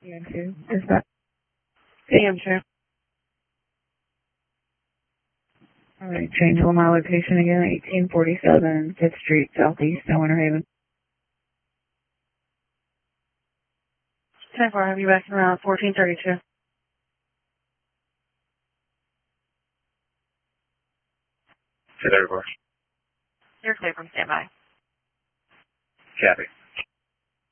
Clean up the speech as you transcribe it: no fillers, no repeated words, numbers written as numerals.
EM2, dispatch. EM2. Alright, changeable my location again, 1847 5th Street, Southeast, in Winter Haven. 10-4, have you back around 1432. Say that, report. You're clear from standby. Copy.